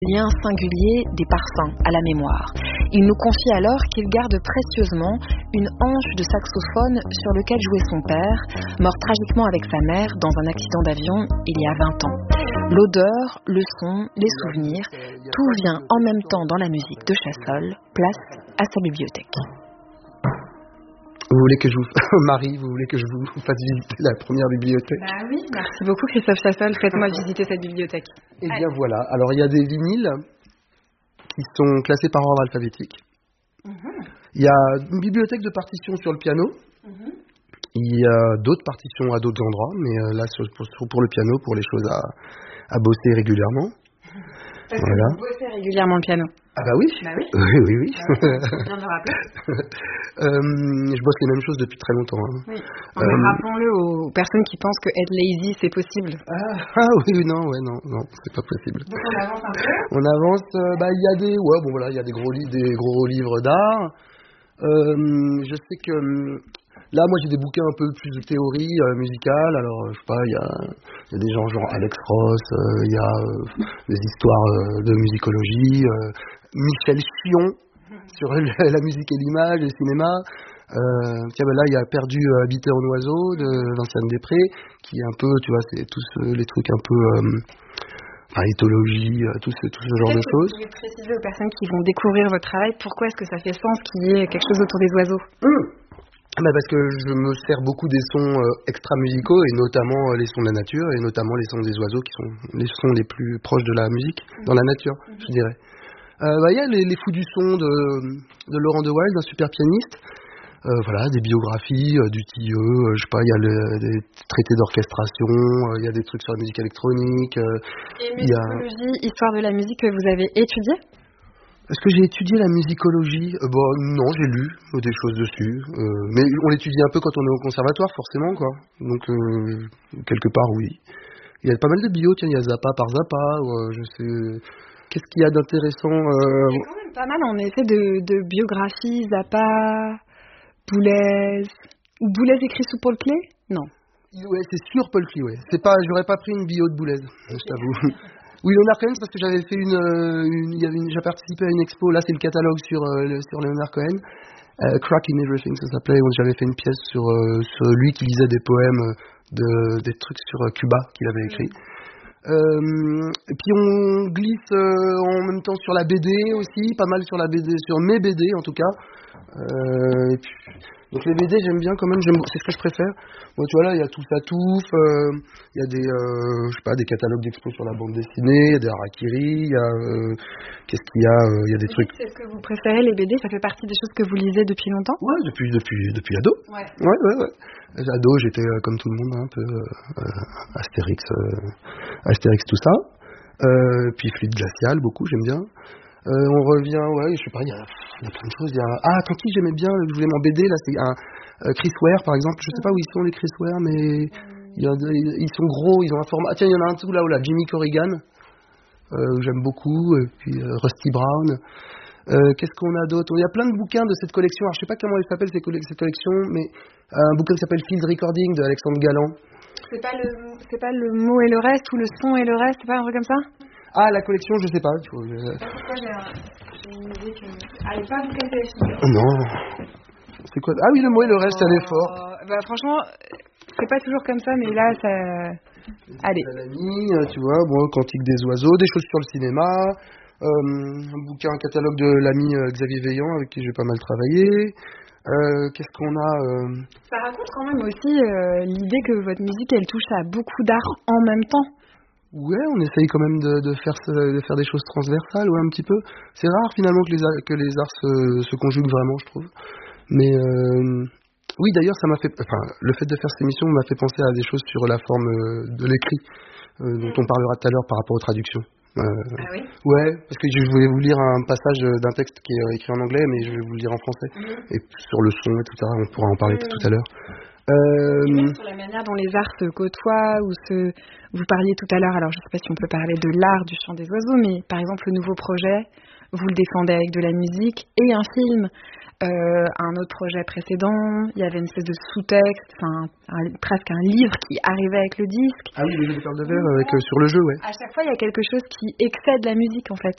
Lien singulier des parfums à la mémoire. Il nous confie alors qu'il garde précieusement une hanche de saxophone sur lequel jouait son père, mort tragiquement avec sa mère dans un accident d'avion il y a 20 ans. L'odeur, le son, les souvenirs, tout vient en même temps dans la musique de Chassol, place à sa bibliothèque. Vous voulez que je vous... Marie, vous voulez que je vous fasse visiter la première bibliothèque? Bah oui, merci beaucoup Christophe Chassol, faites-moi visiter cette bibliothèque. Eh bien voilà, alors il y a des vinyles qui sont classés par ordre alphabétique. Il y a une bibliothèque de partitions sur le piano. Il y a d'autres partitions à d'autres endroits, mais là pour le piano, pour les choses à bosser régulièrement. Parce que vous bossez régulièrement le piano. Ah bah oui. Bah oui. Oui. Bien de le rappeler. Je bosse les mêmes choses depuis très longtemps. Hein. Oui. Rappelons-le aux personnes qui pensent que être lazy c'est possible. Non, c'est pas possible. Donc on avance un peu. On avance. Il y a des gros livres d'art. Je sais que là, moi, j'ai des bouquins un peu plus de théorie musicale. Alors, je sais pas, il y a des gens genre Alex Ross, il y a des histoires de musicologie, Michel Chion sur la musique et l'image, le cinéma. Là, il y a Perdu habité en oiseau de Vinciane Després, qui est un peu, tu vois, c'est tous les trucs un peu... éthologie, tout ce genre de choses. Vous pouvez préciser aux personnes qui vont découvrir votre travail, pourquoi est-ce que ça fait sens qu'il y ait quelque chose autour des oiseaux? Parce que je me sers beaucoup des sons extra-musicaux, et notamment les sons de la nature, et notamment les sons des oiseaux, qui sont les sons les plus proches de la musique, dans la nature, je dirais. Il y a les fous du son de Laurent de Wild, un super pianiste. Des biographies du Tilleux, il y a des traités d'orchestration, il y a des trucs sur la musique électronique. Et musicologie, histoire de la musique que vous avez étudié? Est-ce que j'ai étudié la musicologie? Non, j'ai lu des choses dessus. Mais on l'étudie un peu quand on est au conservatoire, forcément, quoi. Donc, quelque part, oui. Il y a pas mal de bio, tiens, il y a Zappa par Zappa, je sais... Qu'est-ce qu'il y a d'intéressant Il y a quand même pas mal, en effet, de biographies, Zappa... Boulez écrit sous Paul Klee? Non. Ouais, c'est sûr Paul Klee, ouais. J'aurais pas pris une bio de Boulez, je t'avoue. Oui, Leonard Cohen, parce que j'avais fait j'ai participé à une expo, là c'est le catalogue sur Leonard Cohen, Crack in Everything ça s'appelait, où j'avais fait une pièce sur lui qui lisait des poèmes, des trucs sur Cuba qu'il avait écrit. Et puis on glisse en même temps sur la BD aussi, pas mal sur la BD, sur mes BD en tout cas. Et puis, donc les BD j'aime bien quand même, c'est ce que je préfère. Bon, tu vois là il y a tout ça touffe, il y a des catalogues d'expos sur la bande dessinée, il y a des harakiri, il y a qu'est-ce qu'il y a, il y a des trucs. Est-ce que vous préférez les BD? Ça fait partie des choses que vous lisez depuis longtemps? Ouais, depuis ado. Ouais. Ado, j'étais comme tout le monde un peu Astérix tout ça. Puis Fluide glacial beaucoup, j'aime bien. On revient, je sais pas, il y a plein de choses. Tant qui j'aimais bien, je voulais m'en BD, là, c'est un Chris Ware, par exemple. Je sais pas où ils sont, les Chris Ware, mais ils sont gros, ils ont un format. Tiens, il y en a un tout là-haut, là, Jimmy Corrigan, j'aime beaucoup, et puis Rusty Brown. Qu'est-ce qu'on a d'autre? Il y a plein de bouquins de cette collection. Alors, je sais pas comment elle s'appelle, cette collection, mais un bouquin qui s'appelle Field Recording de Alexandre Galland. C'est pas le mot et le reste, ou le son et le reste, c'est pas un truc comme ça? La collection, je sais pas. Pourquoi j'ai une idée que... Allez, pas vous casser les figures. Non. C'est quoi? Oui, le mot et le reste, c'est un effort. Franchement, c'est pas toujours comme ça, mais là, ça... Allez. Tu vois, Cantique des oiseaux, des choses sur le cinéma, un catalogue de l'ami Xavier Veillant, avec qui j'ai pas mal travaillé. Qu'est-ce qu'on a Ça raconte quand même aussi l'idée que votre musique, elle touche à beaucoup d'art en même temps. Ouais, on essaye quand même de faire des choses transversales, un petit peu. C'est rare finalement que les arts se conjuguent vraiment, je trouve. Mais oui, d'ailleurs, le fait de faire cette émission m'a fait penser à des choses sur la forme de l'écrit, dont on parlera tout à l'heure par rapport aux traductions. Oui? Ouais, parce que je voulais vous lire un passage d'un texte qui est écrit en anglais, mais je vais vous le lire en français. Et sur le son, etc., on pourra en parler tout à l'heure. Et même sur la manière dont les arts se côtoient, vous parliez tout à l'heure, alors je ne sais pas si on peut parler de l'art du chant des oiseaux, mais par exemple le nouveau projet, vous le défendez avec de la musique et un film. Un autre projet précédent, il y avait une espèce de sous-texte, presque un livre qui arrivait avec le disque. Ah oui, le jeu des perles de verre sur le jeu, ouais. À chaque fois, il y a quelque chose qui excède la musique, en fait.